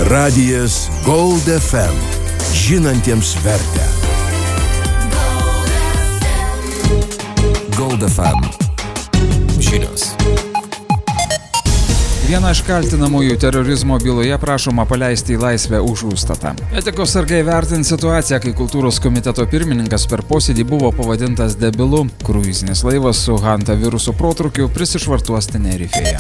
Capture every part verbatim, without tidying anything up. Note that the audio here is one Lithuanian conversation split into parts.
Radijas Gold F M. Žinantiems vertę. Gold F M. Žinios. Vieną iš kaltinamųjų terorizmo byloje prašoma paleisti į laisvę už užstatą. Etikos sargai vertins situaciją, kai kultūros komiteto pirmininkas per posėdį buvo pavadintas debilu. Kruizinis laivas su hantaviruso protrukiu prisišvartuos Tenerifėje.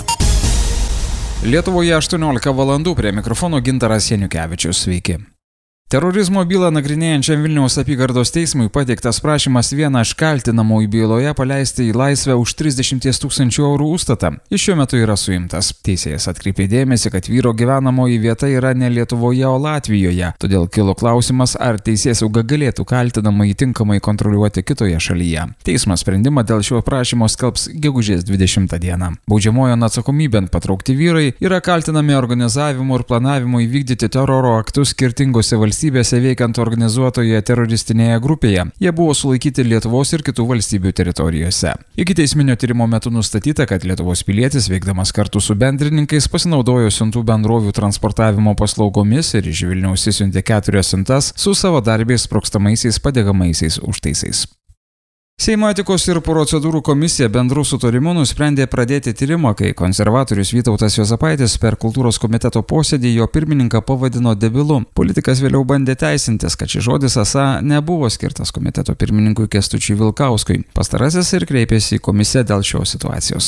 Lietuvoje aštuoniolika valandų, prie mikrofono Gintaras Janiukevičius. Sveiki. Terorizmo bylą nagrinėjančiam Vilniaus apygardos teismui pateiktas prašymas vieną iš kaltinamųjų byloje paleisti į laisvę už trisdešimt tūkstančių eurų užstatą. Jis šiuo metu yra suimtas. Teisėjas atkreipė dėmesį, kad vyro gyvenamoji vieta yra ne Lietuvoje, o Latvijoje. Todėl kilo klausimas, ar teisėsauga galėtų kaltinamąjį tinkamai kontroliuoti kitoje šalyje. Teismas sprendimą dėl šio prašymo skelbs gegužės dvidešimtą dieną. Baudžiamojon atsakomybėn patraukti vyrai yra kaltinami organizavimu ir planavimu įvykdyti teroro aktus skirtingose valstybėse. Valstybėse veikiant organizuotoje teroristinėje grupėje. Jie buvo sulaikyti Lietuvos ir kitų valstybių teritorijose. Ikiteisminio tyrimo metu nustatyta, kad Lietuvos pilietis, veikdamas kartu su bendrininkais, pasinaudojo siuntų bendrovių transportavimo paslaugomis ir iš Vilniaus išsiuntė keturias siuntas su savo darbiais sprogstamaisiais padegamaisiais užtaisais. Seimo etikos ir procedūrų komisija bendrų sutarimų nusprendė pradėti tyrimą, kai konservatorius Vytautas Juozapaitis per kultūros komiteto posėdį jo pirmininką pavadino debilu. Politikas vėliau bandė teisintis, kad šis žodis esą nebuvo skirtas komiteto pirmininkui Kęstučiui Vilkauskui. Pastarasis ir kreipėsi į komisiją dėl šios situacijos.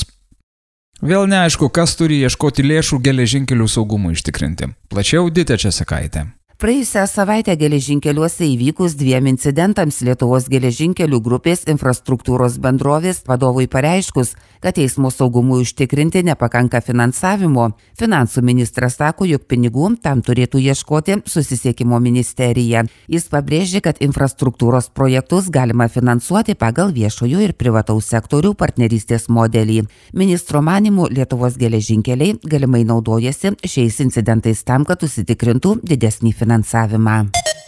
Vėl neaišku, kas turi ieškoti lėšų geležinkelių saugumui užtikrinti. Plačiau Ditė Česakaitė. Praėjusią savaitę geležinkeliuose įvykus dviem incidentams Lietuvos geležinkelių grupės infrastruktūros bendrovės vadovui pareiškus, kad eismo saugumui užtikrinti nepakanka finansavimo. Finansų ministras sako, jog pinigų tam turėtų ieškoti Susisiekimo ministerija. Jis pabrėžė, kad infrastruktūros projektus galima finansuoti pagal viešojo ir privataus sektorių partnerystės modelį. Ministro manymu, Lietuvos geležinkeliai galimai naudojasi šiais incidentais tam, kad užsitikrintų didesnį finansavimą. finansavimą.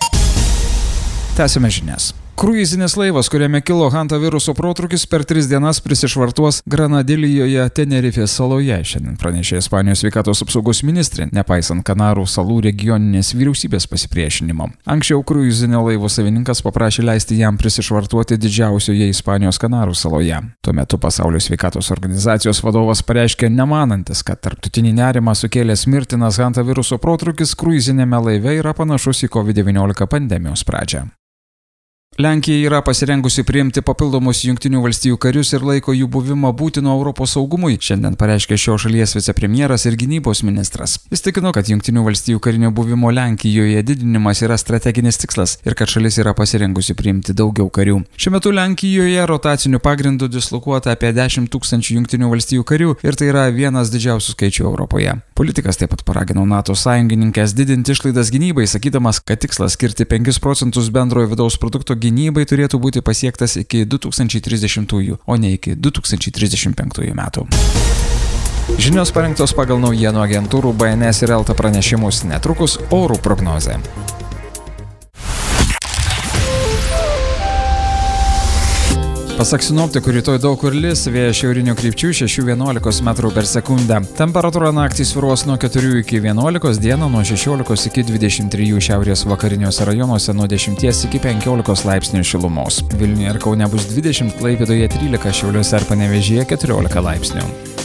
Tęsime žinias. Kruizinis laivas, kuriame kilo hantaviruso protrūkis, per tris dienas prisišvartuos Granadilijoje Tenerifės saloje, šiandien pranešė Ispanijos sveikatos apsaugos ministrė, nepaisant Kanarų salų regioninės vyriausybės pasipriešinimo. Anksčiau kruizinio laivo savininkas paprašė leisti jam prisišvartuoti didžiausioje Ispanijos Kanarų saloje. Tuo metu Pasaulio sveikatos organizacijos vadovas pareiškė nemanantis, kad tarptautinį nerimą sukėlęs mirtinas hantaviruso protrūkis kruizinėme laive yra panašus į COVID devyniolika pandemijos pradžią. Lenkija yra pasirengusi priimti papildomus Jungtinių valstijų karius ir laiko jų buvimą būtino Europos saugumui, šiandien pareiškė šios šalies vicepremjeras ir gynybos ministras. Jis tikino, kad Jungtinių valstijų karinio buvimo Lenkijoje didinimas yra strateginis tikslas ir kad šalis yra pasirengusi priimti daugiau karių. Šiuo metu Lenkijoje rotaciniu pagrindu dislokuota apie dešimt tūkstančių Jungtinių valstijų karių ir tai yra vienas didžiausių skaičių Europoje. Politikas taip pat paragino NATO sąjungininkės didinti išlaidas gynybai, sakydamas, kad tikslas skirti penkis procentus bendrojo vidaus produkto gynybai turėtų būti pasiektas iki du tūkstančiai trisdešimtųjų, o ne iki du tūkstančiai trisdešimt penktųjų metų. Žinios parengtos pagal naujienų agentūrų B N S ir Elta pranešimus, netrukus orų prognozė. Pasak sinoptikų, rytoj daug kur lis, vėjas šiaurinių krypčių šeši vienuolika metrų per sekundę. Temperatūra naktį svyruos nuo keturių iki vienuolikos, dieną nuo šešiolikos iki dvidešimt trijų, šiaurės vakariniuose rajonuose nuo dešimties iki penkiolikos laipsnių šilumos. Vilniuje ir Kaune bus dvidešimt, Klaipėdoje trylika, Šiauliuose ir Panevėžyje keturiolika laipsnių.